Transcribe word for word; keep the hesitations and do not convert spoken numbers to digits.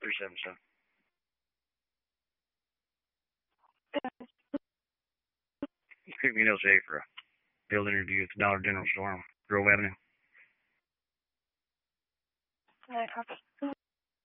three seven seven. Pick me an L J for a field interview at the Dollar General store on Grove Avenue. All right, copy.